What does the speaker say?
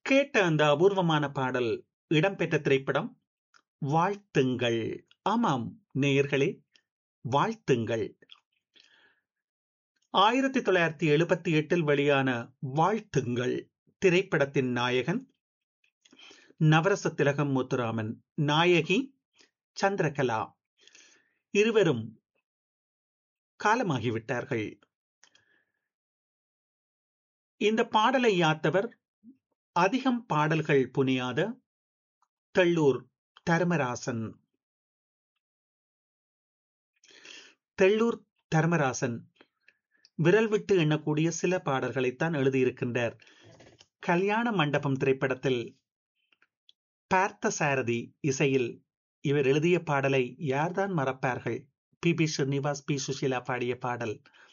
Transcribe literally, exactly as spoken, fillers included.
கேட்ட அந்த அபூர்வமான பாடல் இடம்பெற்ற திரைப்படம் வாழ்த்துங்கள். ஆமாம் நேயர்களே, வாழ்த்துங்கள். ஆயிரத்தி தொள்ளாயிரத்தி எழுபத்தி எட்டில் வெளியான வாழ்த்துங்கள் திரைப்படத்தின் நாயகன் நவரச திலகம் முத்துராமன், நாயகி சந்திரகலா. இருவரும் காலமாகிவிட்டார்கள். இந்த பாடலை யாத்தவர் அதிகம் பாடல்கள் புனியாத தெள்ளூர் தர்மராசன். தெள்ளூர் தர்மராசன் விரல் விட்டு எண்ணக்கூடிய சில பாடல்களைத்தான் எழுதியிருக்கின்றார். கல்யாண மண்டபம் திரைப்படத்தில் பார்த்த சாரதி இசையில் இவர் எழுதிய பாடலை யார்தான் மறப்பார்கள்? B B Srinivas, B Sushila பாடிய பாடல்.